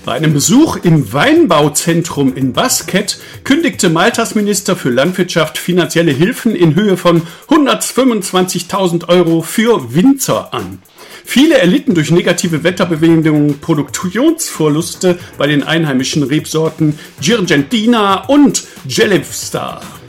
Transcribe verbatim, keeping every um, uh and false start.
Bei einem Besuch im Weinbauzentrum in Basket kündigte Maltas Minister für Landwirtschaft finanzielle Hilfen in Höhe von hundertfünfundzwanzigtausend Euro für Winzer an. Viele erlitten durch negative Wetterbedingungen Produktionsverluste bei den einheimischen Rebsorten Girgendina und Gelevstar.